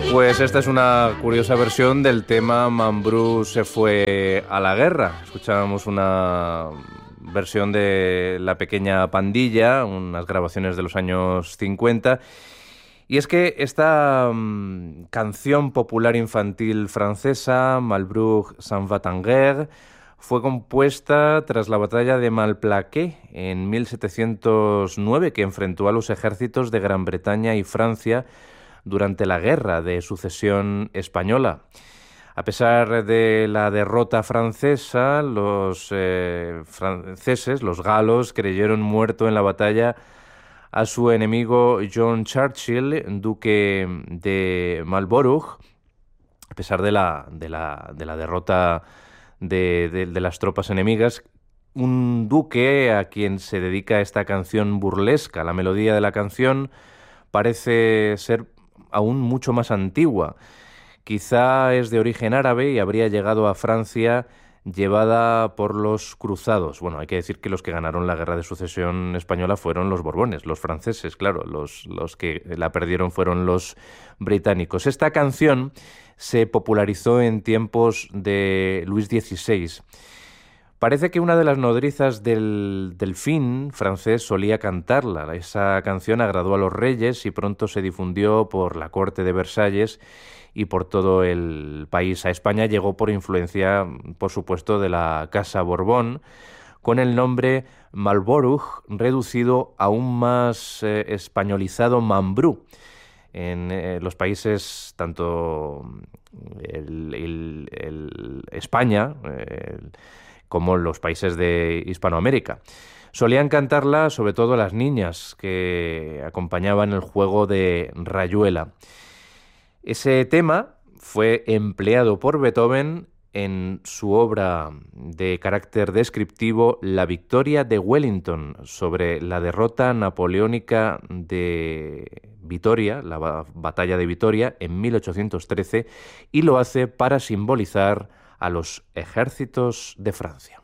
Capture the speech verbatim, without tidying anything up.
Pues esta es una curiosa versión del tema Mambrú se fue a la guerra. Escuchábamos una versión de La pequeña pandilla, unas grabaciones de los años cincuenta. Y es que esta um, canción popular infantil francesa, Malbrouck s'en va en guerre, fue compuesta tras la batalla de Malplaquet en mil setecientos nueve, que enfrentó a los ejércitos de Gran Bretaña y Francia durante la Guerra de Sucesión Española. A pesar de la derrota francesa, los eh, franceses, los galos, creyeron muerto en la batalla a su enemigo John Churchill, duque de Marlborough. A pesar de la, de la, de la derrota de, de, de las tropas enemigas, un duque a quien se dedica esta canción burlesca. La melodía de la canción parece ser aún mucho más antigua. Quizá es de origen árabe y habría llegado a Francia llevada por los cruzados. Bueno, hay que decir que los que ganaron la Guerra de Sucesión Española fueron los Borbones, los franceses, claro, los, los que la perdieron fueron los británicos. Esta canción se popularizó en tiempos de Luis dieciséis. Parece que una de las nodrizas del delfín francés solía cantarla. Esa canción agradó a los reyes y pronto se difundió por la corte de Versalles y por todo el país. A España llegó por influencia, por supuesto, de la Casa Borbón, con el nombre Marlborough reducido aún más eh, españolizado Mambrú. En eh, los países, tanto el, el, el España, el, como los países de Hispanoamérica. Solían cantarla sobre todo las niñas que acompañaban el juego de rayuela. Ese tema fue empleado por Beethoven en su obra de carácter descriptivo La victoria de Wellington, sobre la derrota napoleónica de Vitoria, la batalla de Vitoria en mil ochocientos trece, y lo hace para simbolizar a los ejércitos de Francia.